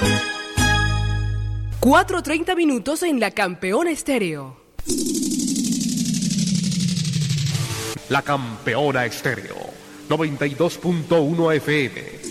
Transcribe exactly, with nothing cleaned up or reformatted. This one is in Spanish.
cuatro treinta minutos en la Campeona Estéreo. La Campeona Estéreo, noventa y dos punto uno F M.